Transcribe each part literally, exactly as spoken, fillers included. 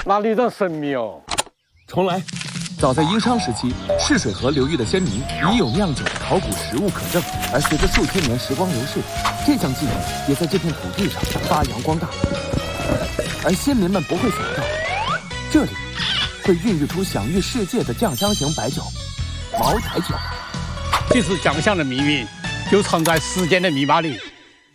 哪里的神秘哦？ 重来。早在殷商时期，泗水河流域的先民已有酿酒的考古实物可证，而随着数千年时光流逝，这项技能也在这片土地上发扬光大。而先民们不会想到，这里会孕育出享誉世界的酱香型白酒——茅台酒。 其实酱香的命运就藏在时间的密码里。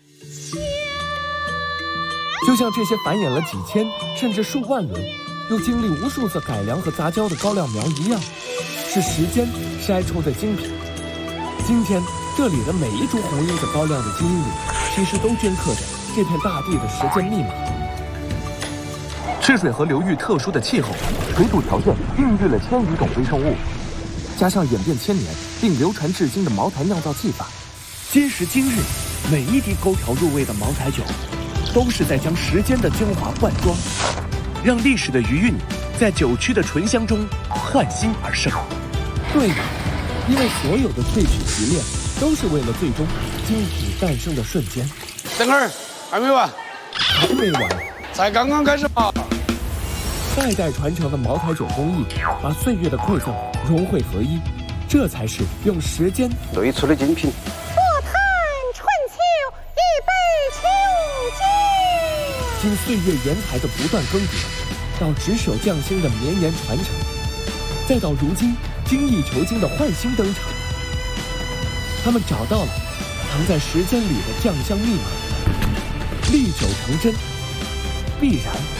就像这些繁衍了几千甚至数万轮，又经历无数次改良和杂交的高粱苗一样，是时间筛出的精品。今天这里的每一株红缨的高粱的基因里，其实都镌刻着这片大地的时间密码。泗水河流域特殊的气候、水土条件孕育了千余种微生物，加上演变千年并流传至今的茅台酿造技法，今时今日，每一滴勾调入味的茅台酒，都是在将时间的精华灌装，让历史的余韵在酒曲的醇香中焕新而生。对的，因为所有的萃取提炼都是为了最终精品诞生的瞬间。 等会儿还没完， 还没完， 才刚刚开始吧。 代代传承的茅台酒工艺，把岁月的馈赠融汇合一，这才是用时间兑出的精品。 坐看春秋，一杯秋江。 经岁月颜台的不断更迭，到执手匠心的绵延传承，再到如今精益求精的焕新登场，他们找到了藏在时间里的酱香密码，历久成真，必然